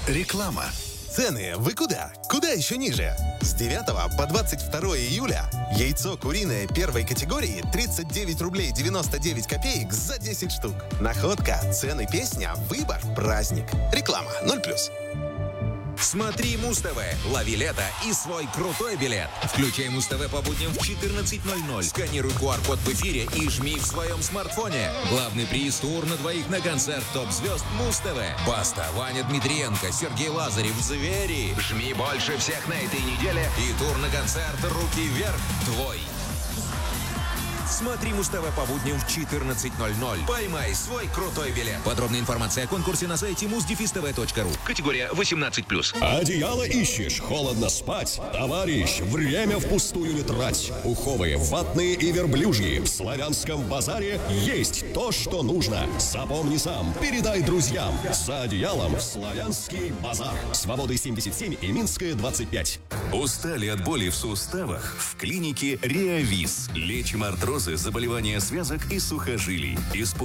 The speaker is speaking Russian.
Реклама. Цены вы куда? Куда еще ниже? С 9 по 22 июля яйцо куриное первой категории 39 рублей 99 копеек за 10 штук. Находка, цены, песня, выбор, праздник. Реклама 0+. Смотри Муз-ТВ, лови лето и свой крутой билет. Включай Муз-ТВ по будням в 14:00. Сканируй QR-код в эфире и жми в своем смартфоне. Главный приз — тур на двоих на концерт топ-звезд Муз-ТВ. Баста, Ваня Дмитриенко, Сергей Лазарев, Звери. Жми больше всех на этой неделе и тур на концерт «Руки вверх» твой. Смотри Муз-ТВ по будням в 14:00. Поймай свой крутой билет. Подробная информация о конкурсе на сайте muzdefistv.ru. Категория 18+. Одеяло ищешь, холодно спать? Товарищ, время впустую не трать. Пуховые, ватные и верблюжьи. В славянском базаре есть то, что нужно. Запомни сам, передай друзьям. За одеялом в славянский базар. Свободы 77 и Минская 25. Устали от боли в суставах? В клинике Реавиз. Лечим артрозы, заболевания связок и сухожилий.